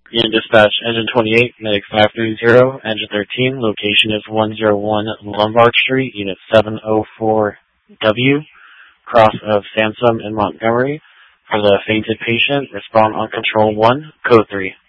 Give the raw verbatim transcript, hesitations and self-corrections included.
Unit Dispatch, Engine twenty-eight, Medic five three zero, Engine thirteen, location is one oh one Lombard Street, Unit seven oh four W, cross of Sansom in Montgomery. For the fainted patient, respond on Control one, Code three.